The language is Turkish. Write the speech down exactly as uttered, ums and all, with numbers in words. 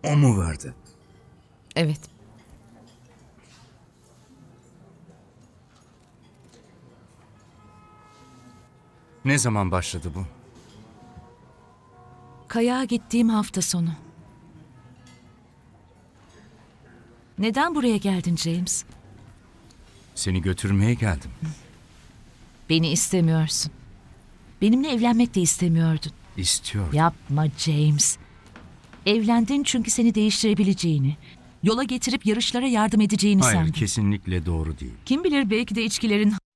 O mu verdi? Evet. Ne zaman başladı bu? Kayağa gittiğim hafta sonu. Neden buraya geldin James? Seni götürmeye geldim. Beni istemiyorsun. Benimle evlenmek de istemiyordun. İstiyor. Yapma James. Evlendin çünkü seni değiştirebileceğini, yola getirip yarışlara yardım edeceğini Hayır, sandın. kesinlikle doğru değil. Kim bilir belki de içkilerin